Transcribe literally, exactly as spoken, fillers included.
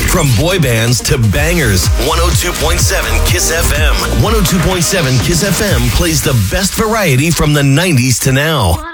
From boy bands to bangers, one oh two point seven Kiss F M. one oh two point seven Kiss F M plays the best variety from the nineties to now.